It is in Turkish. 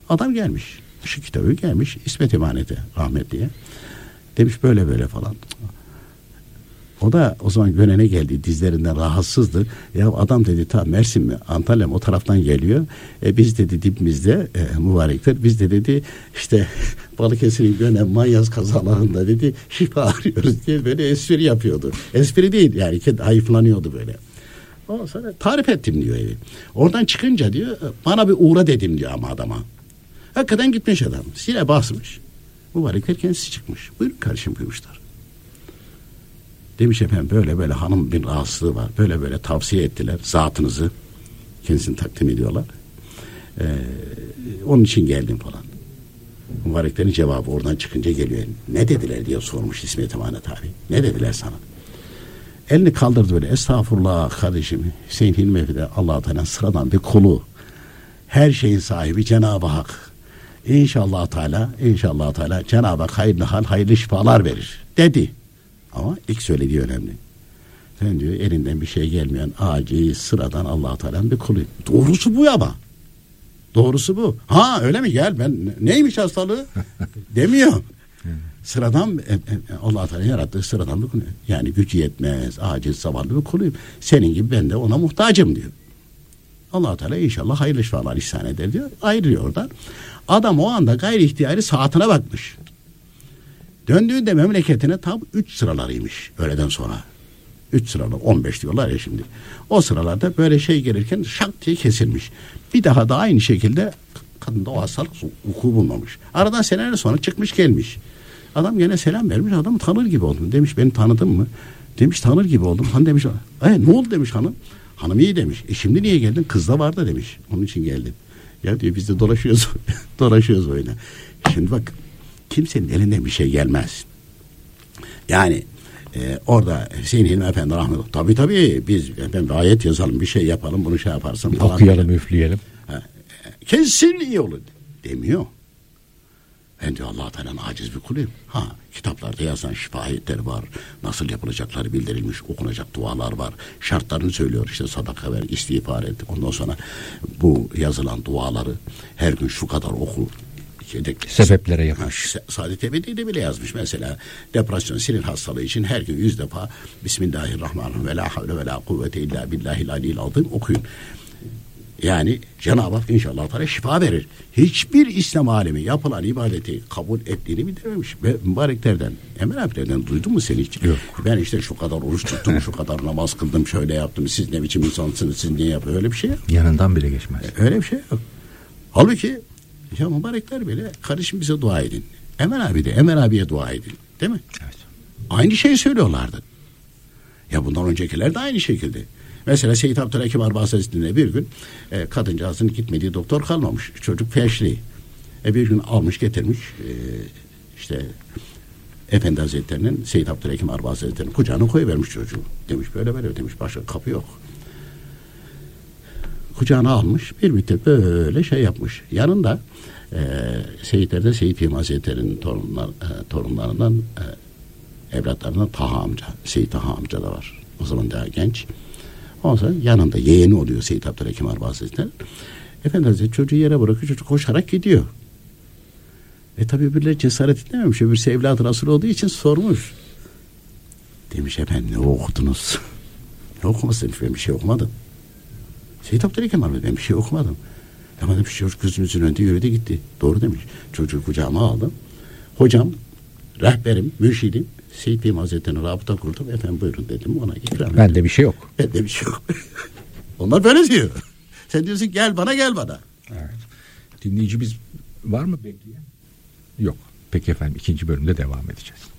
Adam gelmiş. Şu kitabı gelmiş İsmet Emanet'e rahmetliye. Demiş böyle böyle falan. O da o zaman Gönen'e geldi, dizlerinden rahatsızdı. Ya adam dedi ta Mersin mi Antalya mı o taraftan geliyor. Biz dedi dibimizde mübarekler. Biz de dedi işte Balıkesir'in Gönen Manyas kazalarında dedi şifa arıyoruz diye böyle espri yapıyordu. Espri değil yani hayıflanıyordu böyle. Ondan sonra tarif ettim diyor evi. Oradan çıkınca diyor bana bir uğra dedim diyor ama adama. Hakikaten gitmiş adam. Zile basmış. Mübarekler kendisi çıkmış. Buyurun kardeşim buyurmuşlar. Demiş efendim böyle böyle hanım bir rahatsızlığı var. Böyle böyle tavsiye ettiler zatınızı. Kendisini takdim ediyorlar. Onun için geldim falan. Mübareklerin cevabı oradan çıkınca geliyor. Ne dediler diye sormuş İsmet Emanet abi. Ne dediler sana? Elini kaldırdı böyle. Estağfurullah kardeşim. Hüseyin Hilmi Efi'de Allah-u Teala sıradan bir kulu. Her şeyin sahibi Cenab-ı Hak. İnşallah Teala Cenab-ı Hak hayırlı hal, hayırlı şifalar verir dedi. Ama ilk söylediği önemli. Sen diyor elinden bir şey gelmeyen aciz sıradan Allah-u Teala'nın bir kuluyum. Doğrusu bu ama. Doğrusu bu. Ha öyle mi gel ben neymiş hastalığı demiyor. Sıradan Allah-u Teala yarattığı sıradan bir kuluyum. Yani gücü yetmez aciz zavallı bir kuluyum. Senin gibi ben de ona muhtacım diyor. Allah-u Teala inşallah hayırlı şifalar ihsan eder diyor. Ayrılıyor oradan. Adam o anda gayri ihtiyari saatine bakmış. Döndüğünde memleketine tam 3 sıralarıymış öğleden sonra. 3 sıralar 15 diyorlar ya şimdi. O sıralarda böyle şey gelirken şak diye kesilmiş. Bir daha da aynı şekilde kadında o hastalık vuku bulmamış. Aradan seneler sonra çıkmış gelmiş. Adam gene selam vermiş. Adam tanır gibi oldum. Demiş beni tanıdın mı? Demiş tanır gibi oldum. Han demiş ne oldu demiş hanım. Hanım iyi demiş. Şimdi niye geldin? Kız da var da demiş. Onun için geldim. Ya diyor biz de dolaşıyoruz. Dolaşıyoruz öyle. Şimdi bak kimsenin elinden bir şey gelmez. Yani orada Hüseyin Hilmi Efendi rahmetullah. Tabii biz efendim ayet yazalım bir şey yapalım bunu şey yaparsın. Okuyalım üfleyelim. Kesin iyi olur demiyor. Ben diyor Allah-u Teala'nın aciz bir kuluyum. Kitaplarda yazan şifa ayetleri var. Nasıl yapılacakları bildirilmiş. Okunacak dualar var. Şartlarını söylüyor işte sadaka ver, istiğfar et. Ondan sonra bu yazılan duaları her gün şu kadar oku. Sebeplere yapmış. Saadet Ebedi'de bile yazmış mesela. Depresyon, sinir hastalığı için her gün 100 defa Bismillahirrahmanirrahim ve la havle ve la kuvvete illa billahil aliyyil azim okuyun. Yani Cenab-ı Hak inşallah Teala şifa verir. Hiçbir İslam alemi yapılan ibadeti kabul ettiğini bildirmemiş. Ve mübareklerden, Emel abilerden duydun mu sen hiç? Yok. Ben işte şu kadar oruç tuttum, şu kadar namaz kıldım, şöyle yaptım. Siz ne biçim insansınız, siz niye yapıyor? Öyle bir şey yok. Yanından bile geçmez. Öyle bir şey yok. Halbuki ya mübarekler bile kardeşim bize dua edin. Emel abiye dua edin. Değil mi? Evet. Aynı şeyi söylüyorlardı. Ya bundan öncekiler de aynı şekilde. Mesela Seyyid Abdülhakim Arbaz Hazretleri'ne bir gün kadıncağızın gitmediği doktor kalmamış. Çocuk felçli. Bir gün almış getirmiş işte Efendi Hazretleri'nin Seyyid Abdülhakim Arbaz Hazretleri'nin kucağına koyuvermiş çocuğu. Demiş böyle böyle demiş başka kapı yok. Kucağına almış bir müddet böyle şey yapmış. Yanında Seyyidler'de Seyyid Hilmi Hazretleri'nin torunlarından evlatlarından Taha amca. Seyyid Taha amca da var. O zaman daha genç. Ondan sonra yanında yeğeni oluyor Seyyid Abdülhakim Arbaz Hazretleri. Efendi Hazretleri çocuğu yere bırakıyor. Çocuk koşarak gidiyor. Tabi birileri cesaret etmemiş. Öbürsü evladı Resul olduğu için sormuş. Demiş efendim ne okudunuz? Ne okuması demiş ben bir şey okumadım. Seyyid Abdülhakim Arbaz ben bir şey okumadım. Ama demiş çocuk gözümüzün önünde yürüdü gitti. Doğru demiş. Çocuğu kucağıma aldım. Hocam, rehberim, mürşidim Seyyid Hilmi Hazretleri'ne rabıta kurdum. Efendim buyurun dedim ona ikram ettim. Bende bir şey yok. Bende bir şey yok. Onlar böyle diyor. Sen diyorsun gel bana. Evet. Dinleyicimiz var mı bekleyen? Yok. Peki efendim 2. bölümde devam edeceğiz.